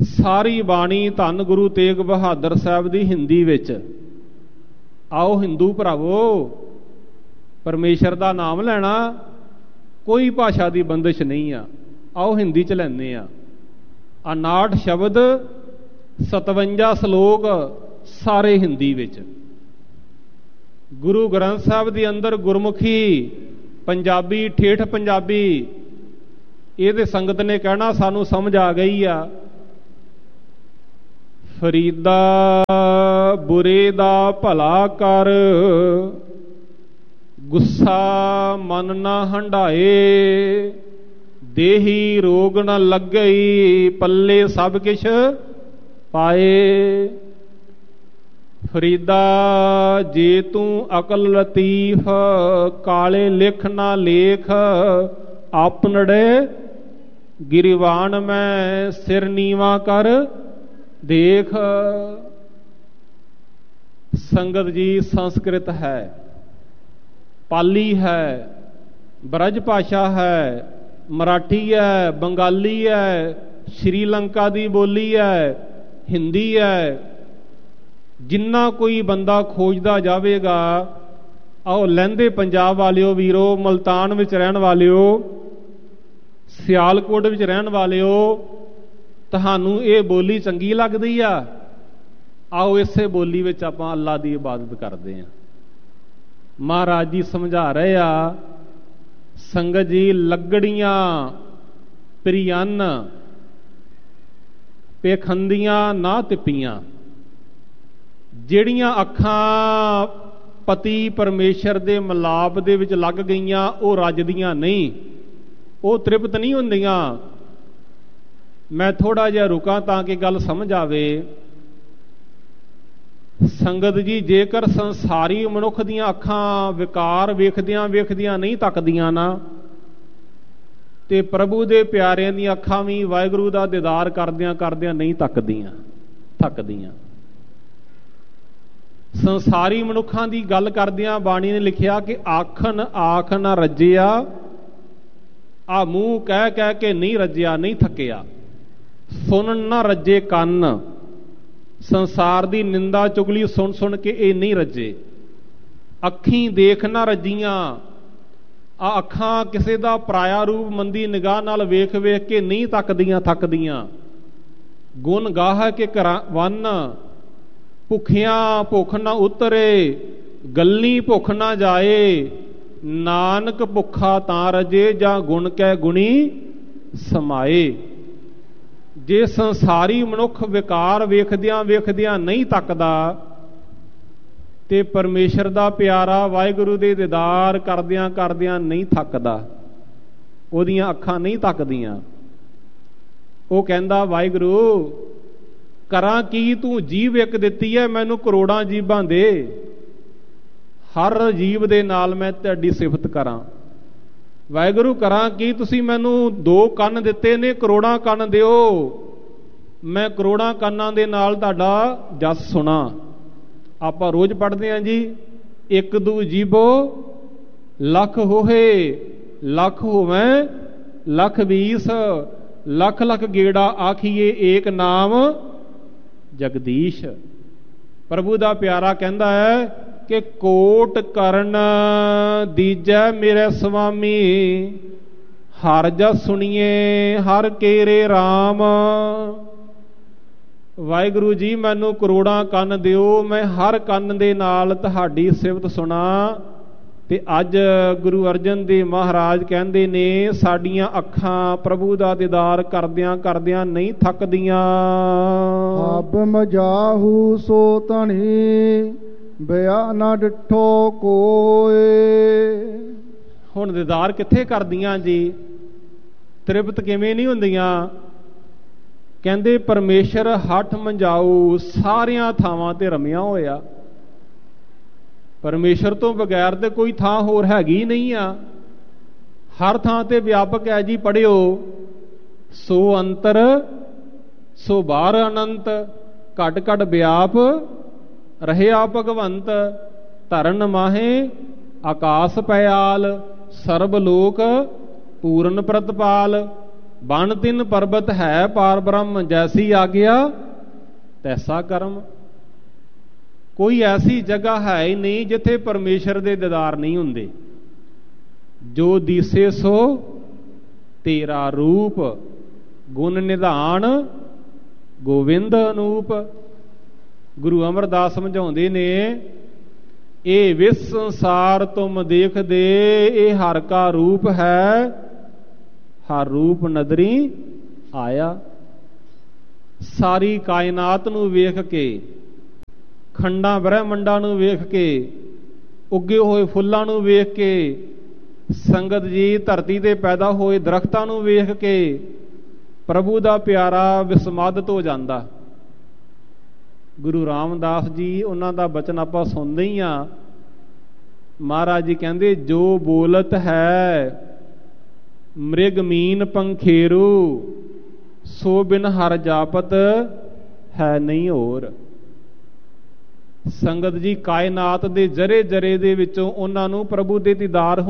ਸਾਰੀ ਬਾਣੀ ਧੰਨ ਗੁਰੂ ਤੇਗ ਬਹਾਦਰ ਸਾਹਿਬ ਦੀ ਹਿੰਦੀ ਵਿੱਚ। ਆਓ ਹਿੰਦੂ ਭਰਾਵੋ, ਪਰਮੇਸ਼ਰ ਦਾ ਨਾਮ ਲੈਣਾ ਕੋਈ ਭਾਸ਼ਾ ਦੀ ਬੰਦਿਸ਼ ਨਹੀਂ ਆ। ਆਓ ਹਿੰਦੀ 'ਚ ਲੈਂਦੇ ਆ। 59 ਸ਼ਬਦ, 57 ਸਲੋਕ, ਸਾਰੇ ਹਿੰਦੀ ਵਿੱਚ। ਗੁਰੂ ਗ੍ਰੰਥ ਸਾਹਿਬ ਦੇ ਅੰਦਰ ਗੁਰਮੁਖੀ, ਪੰਜਾਬੀ, ਠੇਠ ਪੰਜਾਬੀ, ਇਹਦੇ ਸੰਗਤ ਨੇ ਕਹਿਣਾ ਸਾਨੂੰ ਸਮਝ ਆ ਗਈ ਆ। ਫਰੀਦਾ ਬੁਰੇ ਦਾ ਭਲਾ ਕਰ, ਗੁੱਸਾ ਮਨ ਨਾ ਹੰਢਾਏ, ਦੇਹੀ ਰੋਗ ਨ ਲੱਗਈ, ਪੱਲੇ ਸਭ ਕਿਛ ਪਾਏ। ਫਰੀਦਾ ਜੇ ਤੂੰ ਅਕਲ ਲਤੀਫ, ਕਾਲੇ ਲਿਖ ਨਾ ਲੇਖ, ਆਪਨੜੇ ਗਿਰਵਾਨ ਮੈਂ ਸਿਰ ਨੀਵਾ ਕਰ ਦੇਖ। ਸੰਗਤ ਜੀ, ਸੰਸਕ੍ਰਿਤ ਹੈ, ਪਾਲੀ ਹੈ, ਬ੍ਰਜ ਭਾਸ਼ਾ ਹੈ, ਮਰਾਠੀ ਹੈ, ਬੰਗਾਲੀ ਹੈ, ਸ਼੍ਰੀਲੰਕਾ ਦੀ ਬੋਲੀ ਹੈ, ਹਿੰਦੀ ਹੈ। ਜਿੰਨਾ ਕੋਈ ਬੰਦਾ ਖੋਜਦਾ ਜਾਵੇਗਾ, ਆਓ ਲਹਿੰਦੇ ਪੰਜਾਬ ਵਾਲਿਓ ਵੀਰੋ, ਮਲਤਾਨ ਵਿੱਚ ਰਹਿਣ ਵਾਲਿਓ, ਸਿਆਲਕੋਟ ਵਿੱਚ ਰਹਿਣ ਵਾਲਿਓ, ਤੁਹਾਨੂੰ ਇਹ ਬੋਲੀ ਚੰਗੀ ਲੱਗਦੀ ਆ? ਆਓ ਇਸੇ ਬੋਲੀ ਵਿੱਚ ਆਪਾਂ ਅੱਲਾ ਦੀ ਇਬਾਦਤ ਕਰਦੇ ਹਾਂ। ਮਹਾਰਾਜ ਜੀ ਸਮਝਾ ਰਹੇ ਆ, ਸੰਗਤ ਜੀ, ਲੱਗੜੀਆਂ ਪ੍ਰਿਯਨ ਪੇਖੰਦੀਆਂ ਨਾ ਤਿੱਪੀਆਂ। ਜਿਹੜੀਆਂ ਅੱਖਾਂ ਪਤੀ ਪਰਮੇਸ਼ਰ ਦੇ ਮਿਲਾਪ ਦੇ ਵਿੱਚ ਲੱਗ ਗਈਆਂ, ਉਹ ਰੱਜਦੀਆਂ ਨਹੀਂ, ਉਹ ਤ੍ਰਿਪਤ ਨਹੀਂ ਹੁੰਦੀਆਂ। ਮੈਂ ਥੋੜਾ ਜਿਹਾ ਰੁਕਾਂ ਤਾਂ ਕਿ ਗੱਲ ਸਮਝ ਆਵੇ। ਸੰਗਤ ਜੀ, ਜੇਕਰ ਸੰਸਾਰੀ ਮਨੁੱਖ ਦੀਆਂ ਅੱਖਾਂ ਵਿਕਾਰ ਵੇਖਦਿਆਂ ਵੇਖਦਿਆਂ ਨਹੀਂ ਤੱਕਦੀਆਂ ਨਾ, ਤੇ ਪ੍ਰਭੂ ਦੇ ਪਿਆਰਿਆਂ ਦੀਆਂ ਅੱਖਾਂ ਵੀ ਵਾਹਿਗੁਰੂ ਦਾ ਦੀਦਾਰ ਕਰਦਿਆਂ ਕਰਦਿਆਂ ਨਹੀਂ ਥੱਕਦੀਆਂ। ਸੰਸਾਰੀ ਮਨੁੱਖਾਂ ਦੀ ਗੱਲ ਕਰਦਿਆਂ ਬਾਣੀ ਨੇ ਲਿਖਿਆ ਕਿ ਆਖਣ ਆਖ ਨਾ ਰੱਜਿਆ, ਆ ਮੂੰਹ ਕਹਿ ਕਹਿ ਕੇ ਨਹੀਂ ਰੱਜਿਆ, ਨਹੀਂ ਥੱਕਿਆ। ਸੁਣਨ ਨਾ ਰੱਜੇ ਕੰਨ, ਸੰਸਾਰ ਦੀ ਨਿੰਦਾ ਚੁਗਲੀ ਸੁਣ ਸੁਣ ਕੇ ਇਹ ਨਹੀਂ ਰੱਜੇ। ਅੱਖੀਂ ਦੇਖ ਨਾ ਰੱਜੀਆਂ, ਆ ਅੱਖਾਂ ਕਿਸੇ ਦਾ ਪਰਾਇਆ ਰੂਪ ਮੰਦੀ ਨਿਗਾਹ ਨਾਲ ਵੇਖ ਵੇਖ ਕੇ ਨਹੀਂ ਥੱਕਦੀਆਂ। ਗੁਣ ਗਾਹ ਕੇ ਘਰਾਂ ਵੰਨ, ਭੁੱਖਿਆਂ ਭੁੱਖ ਨਾ ਉਤਰੇ, ਗੱਲੀ ਭੁੱਖ ਨਾ ਜਾਏ, ਨਾਨਕ ਭੁੱਖਾ ਤਾਂ ਰਜੇ, ਜਾਂ ਗੁਣ ਕੈ ਗੁਣੀ ਸਮਾਏ। ਜੇ ਸੰਸਾਰੀ ਮਨੁੱਖ ਵਿਕਾਰ ਵੇਖਦਿਆਂ ਵੇਖਦਿਆਂ ਨਹੀਂ ਤੱਕਦਾ, ਤੇ ਪਰਮੇਸ਼ਰ ਦਾ ਪਿਆਰਾ ਵਾਹਿਗੁਰੂ ਦੇ ਦੀਦਾਰ ਕਰਦਿਆਂ ਕਰਦਿਆਂ ਨਹੀਂ ਥੱਕਦਾ, ਉਹਦੀਆਂ ਅੱਖਾਂ ਨਹੀਂ ਤੱਕਦੀਆਂ। ਉਹ ਕਹਿੰਦਾ, ਵਾਹਿਗੁਰੂ ਕਰਾਂ ਕੀ, ਤੂੰ ਜੀਵ ਇੱਕ ਦਿੱਤੀ ਹੈ, ਮੈਨੂੰ ਕਰੋੜਾਂ ਜੀਵਾਂ ਦੇ, ਹਰ ਜੀਵ ਦੇ ਨਾਲ ਮੈਂ ਤੁਹਾਡੀ ਸਿਫਤ ਕਰਾਂ। ਵਾਹਿਗੁਰੂ ਕਰਾਂ ਕੀ, ਤੁਸੀਂ ਮੈਨੂੰ 2 ਕੰਨ ਦਿੱਤੇ ਨੇ, ਕਰੋੜਾਂ ਕੰਨ ਦਿਓ, ਮੈਂ ਕਰੋੜਾਂ ਕੰਨਾਂ ਦੇ ਨਾਲ ਤੁਹਾਡਾ ਜਸ ਸੁਣਾ। ਆਪਾਂ ਰੋਜ਼ ਪੜ੍ਹਦੇ ਹਾਂ ਜੀ, 1 2 ਜੀਵੋ ਲੱਖ ਹੋਏ, ਲੱਖ ਹੋਵੇਂ ਲੱਖ 20, ਲੱਖ ਲੱਖ ਗੇੜਾ ਆਖੀਏ, ਏਕ ਨਾਮ ਜਗਦੀਸ਼। ਪ੍ਰਭੂ ਦਾ ਪਿਆਰਾ ਕਹਿੰਦਾ ਹੈ ਕਿ ਕੋਟ ਕਰਨ ਦੀਜੈ ਮੇਰੇ ਸੁਆਮੀ, ਹਰ ਜਸ ਸੁਣੀਏ ਹਰ ਕੇਰੇ ਰਾਮ। ਵਾਹਿਗੁਰੂ ਜੀ, ਮੈਨੂੰ ਕਰੋੜਾਂ ਕੰਨ ਦਿਓ, ਮੈਂ ਹਰ ਕੰਨ ਦੇ ਨਾਲ ਤੁਹਾਡੀ ਸਿਫਤ ਸੁਣਾ। ਤੇ ਅੱਜ ਗੁਰੂ ਅਰਜਨ ਦੇਵ ਮਹਾਰਾਜ ਕਹਿੰਦੇ ਨੇ, ਸਾਡੀਆਂ ਅੱਖਾਂ ਪ੍ਰਭੂ ਦਾ ਦੀਦਾਰ ਕਰਦਿਆਂ ਕਰਦਿਆਂ ਨਹੀਂ ਥੱਕਦੀਆਂ। ਅਬ ਮਜਾਹੂ ਸੋ ਧਣੀ, ਬਿਆ ਨਾ ਡਿਠੋ ਕੋਏ। ਹੁਣ ਦੀਦਾਰ ਕਿੱਥੇ ਕਰਦੀਆਂ ਜੀ, ਤ੍ਰਿਪਤ ਕਿਵੇਂ ਨਹੀਂ ਹੁੰਦੀਆਂ? ਕਹਿੰਦੇ ਪਰਮੇਸ਼ਰ ਹੱਠ ਮੰਜਾਊ, ਸਾਰਿਆਂ ਥਾਵਾਂ ਤੇ ਰਮਿਆ ਹੋਇਆ। ਪਰਮੇਸ਼ਰ ਤੋਂ ਬਗੈਰ ਤੇ ਕੋਈ ਥਾਂ ਹੋਰ ਹੈਗੀ ਨਹੀਂ ਆ, ਹਰ ਥਾਂ ਤੇ ਵਿਆਪਕ ਹੈ ਜੀ। ਪੜ੍ਹਿਓ, ਸੋ ਅੰਤਰ ਸੋ ਬਾਹਰ ਅਨੰਤ, ਘਟ ਘਟ ਵਿਆਪ ਰਹਿਆ ਭਗਵੰਤ। ਧਰਨ ਮਾਹੇ ਆਕਾਸ ਪਿਆਲ, ਸਰਬ ਲੋਕ ਪੂਰਨ ਪ੍ਰਤਪਾਲ। ਬਨ ਤਿਨ ਪਰਬਤ ਹੈ ਪਾਰ ਬ੍ਰਹਮ, ਜੈਸੀ ਆਗਿਆ ਤੈਸਾ ਕਰਮ। ਕੋਈ ਐਸੀ ਜਗ੍ਹਾ ਹੈ ਹੀ ਨਹੀਂ ਜਿੱਥੇ ਪਰਮੇਸ਼ਰ ਦੇ ਦੀਦਾਰ ਨਹੀਂ ਹੁੰਦੇ। ਜੋ ਦੀਸੇ ਸੋ ਤੇਰਾ ਰੂਪ, ਗੁਣ ਨਿਧਾਨ ਗੋਵਿੰਦ ਅਨੂਪ। ਗੁਰੂ ਅਮਰਦਾਸ ਸਮਝਾਉਂਦੇ ਨੇ, ਇਹ ਵਿਸ ਸੰਸਾਰ ਤੁਮ ਦੇਖਦੇ, ਇਹ ਹਰ ਕਾ ਰੂਪ ਹੈ, ਹਰ ਰੂਪ ਨਦਰੀ ਆਇਆ। ਸਾਰੀ ਕਾਇਨਾਤ ਨੂੰ ਵੇਖ ਕੇ, ਖੰਡਾਂ ਬ੍ਰਹਿਮੰਡਾਂ ਨੂੰ ਵੇਖ ਕੇ, ਉੱਗੇ ਹੋਏ ਫੁੱਲਾਂ ਨੂੰ ਵੇਖ ਕੇ, ਸੰਗਤ ਜੀ ਧਰਤੀ ਤੇ ਪੈਦਾ ਹੋਏ ਦਰਖਤਾਂ ਨੂੰ ਵੇਖ ਕੇ ਪ੍ਰਭੂ ਦਾ ਪਿਆਰਾ ਵਿਸਮਦਿਤ ਹੋ ਜਾਂਦਾ। ਗੁਰੂ ਰਾਮਦਾਸ ਜੀ ਉਹਨਾਂ ਦਾ ਬਚਨ ਆਪਾਂ ਸੁਣਦੇ ਹੀ ਹਾਂ। ਮਹਾਰਾਜ ਜੀ ਕਹਿੰਦੇ, ਜੋ ਬੋਲਤ ਹੈ ਮ੍ਰਿਗ ਮੀਨ ਪੰਖੇਰੂ, ਸੋ ਬਿਨ ਹਰ ਜਾਪਤ ਹੈ ਨਹੀਂ ਹੋਰ। ਸੰਗਤ ਜੀ ਕਾਇਨਾਤ ਦੇ ਜਰੇ ਜਰੇ ਦੇ ਵਿੱਚੋਂ ਉਹਨਾਂ ਨੂੰ ਪ੍ਰਭੂ ਦੇ ਦੀਦਾਰ